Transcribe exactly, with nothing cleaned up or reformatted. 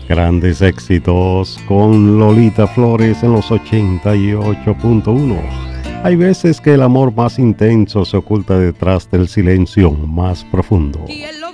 Grandes éxitos con Lolita Flores en los ochenta y ocho punto uno. Hay veces que el amor más intenso se oculta detrás del silencio más profundo. Y el